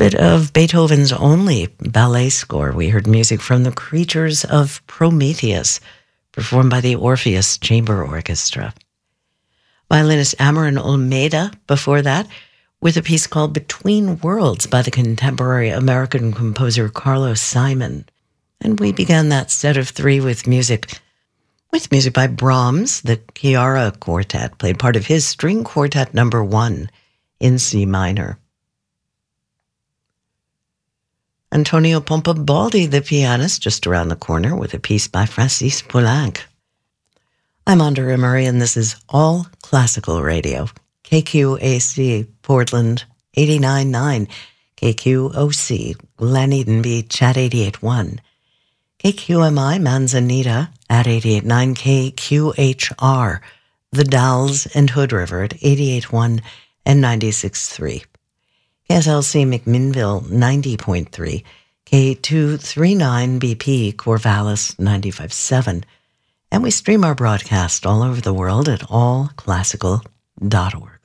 bit of Beethoven's only ballet score. We heard music from The Creatures of Prometheus, performed by the Orpheus Chamber Orchestra. Violinist Amaran Olmeda before that, with a piece called Between Worlds by the contemporary American composer Carlos Simon. And we began that set of three with music by Brahms. The Chiara Quartet played part of his String Quartet No. 1 in C minor. Antonio Pompabaldi, the pianist, just around the corner with a piece by Francis Poulenc. I'm Andrea Murray, and this is All Classical Radio. KQAC, Portland, 89.9. KQOC, Glen Beach at 88.1. KQMI, Manzanita at 88.9. KQHR, The Dalles and Hood River at 88.1 and 96.3. KSLC McMinnville 90.3, K239 BP Corvallis 95.7, and we stream our broadcast all over the world at allclassical.org.